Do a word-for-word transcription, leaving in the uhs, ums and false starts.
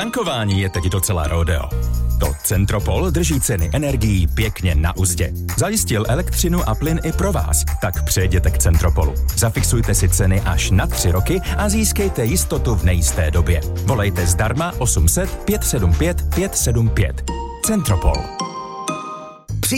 Tankování je teď docela rodeo. To Centropol drží ceny energií pěkně na uzdě. Zajistil elektřinu a plyn i pro vás, tak přejděte k Centropolu. Zafixujte si ceny až na tři roky a získejte jistotu v nejisté době. Volejte zdarma osm set pět sedm pět pět sedm pět. Centropol.